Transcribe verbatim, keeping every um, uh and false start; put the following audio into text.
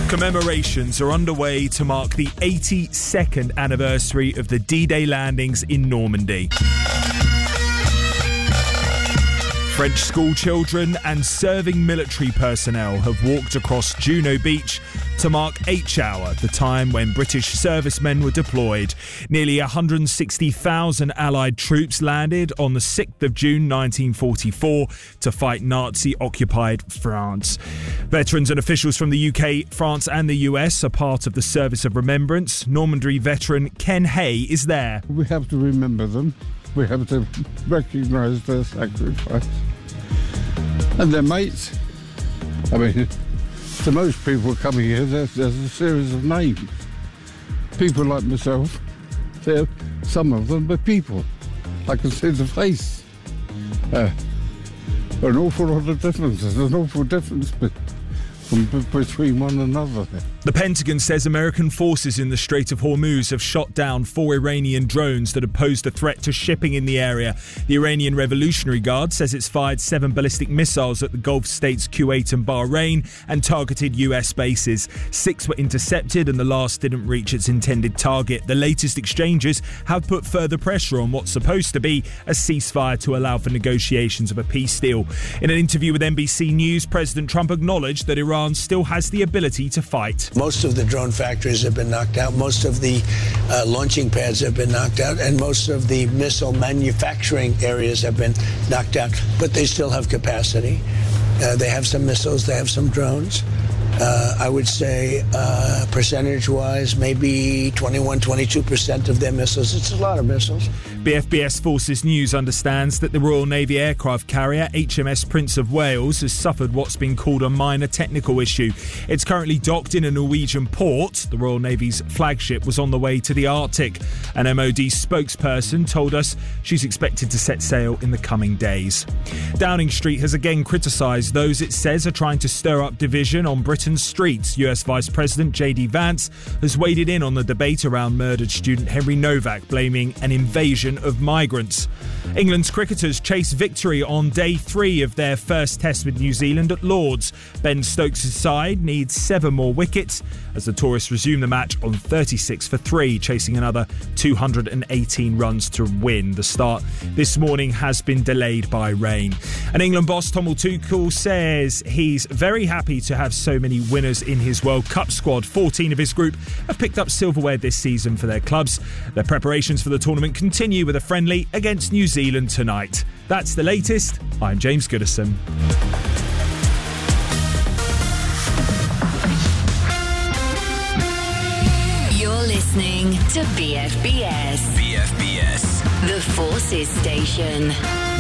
Commemorations are underway to mark the eighty-second anniversary of the D-Day landings in Normandy. French school children and serving military personnel have walked across Juno Beach to mark H Hour, the time when British servicemen were deployed. Nearly one hundred sixty thousand Allied troops landed on the sixth of June nineteen forty-four to fight Nazi-occupied France. Veterans and officials from the U K, France and the U S are part of the Service of Remembrance. Normandy veteran Ken Hay is there. We have to remember them. We have to recognise their sacrifice and their mates. I mean, to most people coming here, there's, there's a series of names. People like myself, they're, some of them are people. I can see the face. Uh, an awful lot of difference. There's an awful difference be- from, between one another. The Pentagon says American forces in the Strait of Hormuz have shot down four Iranian drones that have posed a threat to shipping in the area. The Iranian Revolutionary Guard says it's fired seven ballistic missiles at the Gulf states Kuwait and Bahrain and targeted U S bases. Six were intercepted and the last didn't reach its intended target. The latest exchanges have put further pressure on what's supposed to be a ceasefire to allow for negotiations of a peace deal. In an interview with N B C News, President Trump acknowledged that Iran still has the ability to fight. Most of the drone factories have been knocked out. Most of the uh, launching pads have been knocked out. And most of the missile manufacturing areas have been knocked out. But they still have capacity. Uh, they have some missiles. They have some drones. Uh, I would say uh, percentage-wise, maybe twenty-one, twenty-two percent of their missiles. It's a lot of missiles. B F B S Forces News understands that the Royal Navy aircraft carrier H M S Prince of Wales has suffered what's been called a minor technical issue. It's currently docked in a Norwegian port. The Royal Navy's flagship was on the way to the Arctic. An M O D spokesperson told us she's expected to set sail in the coming days. Downing Street has again criticised those it says are trying to stir up division on Britain's streets. U S Vice President J D Vance has waded in on the debate around murdered student Henry Novak, blaming an invasion of migrants. England's cricketers chase victory on day three of their first test with New Zealand at Lords. Ben Stokes' side needs seven more wickets as the tourists resume the match on thirty-six for three, chasing another two hundred eighteen runs to win. The start this morning has been delayed by rain. And England boss Tom Tuchel says he's very happy to have so many winners in his World Cup squad. fourteen of his group have picked up silverware this season for their clubs. Their preparations for the tournament continue with a friendly against New Zealand tonight. That's the latest. I'm James Goodison. You're listening to B F B S. B F B S. The Forces Station.